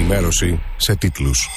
Ενημέρωση σε τίτλους.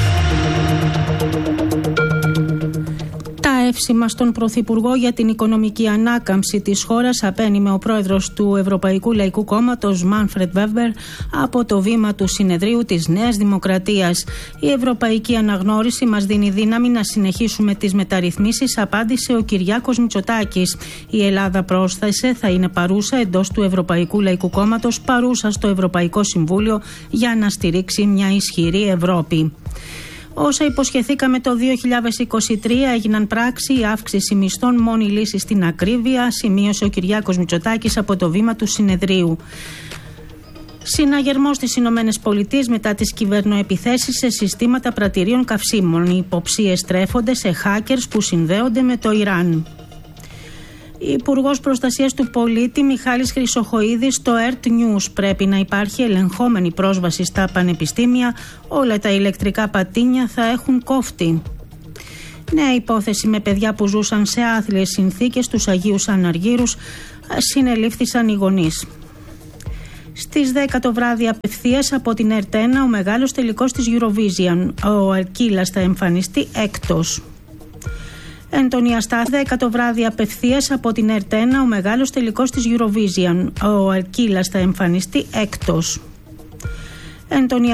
Τα εύσημα στον Πρωθυπουργό για την οικονομική ανάκαμψη της χώρας απένιμε ο πρόεδρος του Ευρωπαϊκού Λαϊκού Κόμματος, Μάνφρετ Βέμπερ, από το βήμα του συνεδρίου της Νέας Δημοκρατίας. Η ευρωπαϊκή αναγνώριση μας δίνει δύναμη να συνεχίσουμε τις μεταρρυθμίσεις, απάντησε ο Κυριάκος Μητσοτάκης. Η Ελλάδα, πρόσθεσε, θα είναι παρούσα εντός του Ευρωπαϊκού Λαϊκού Κόμματος, παρούσα στο Ευρωπαϊκό Συμβούλιο για να στηρίξει μια ισχυρή Ευρώπη. Όσα υποσχεθήκαμε το 2023 έγιναν πράξη. Η αύξηση μισθών μόνη λύση στην ακρίβεια, σημείωσε ο Κυριάκος Μητσοτάκης από το βήμα του συνεδρίου. Συναγερμός στις ΗΠΑ μετά τις κυβερνοεπιθέσεις σε συστήματα πρατηρίων καυσίμων. Οι υποψίες στρέφονται σε hackers που συνδέονται με το Ιράν. Υπουργός Προστασίας του Πολίτη Μιχάλης Χρυσοχοΐδης στο ERT News: πρέπει να υπάρχει ελεγχόμενη πρόσβαση στα πανεπιστήμια. Όλα τα ηλεκτρικά πατίνια θα έχουν κόφτη. Νέα υπόθεση με παιδιά που ζούσαν σε άθλιες συνθήκες στους Αγίους Αναργύρους. Συνελήφθησαν οι γονείς. Στις 10 το βράδυ απευθείας από την ERT1 ο μεγάλος τελικός της Eurovision. Ο Αρκίλας θα εμφανιστεί έκτος. Έντονη στάθμη 10 το βράδυ απευθείας από την ERT1 ο μεγάλος τελικός της Eurovision. Ο Αρκίλας θα εμφανιστεί έκτος.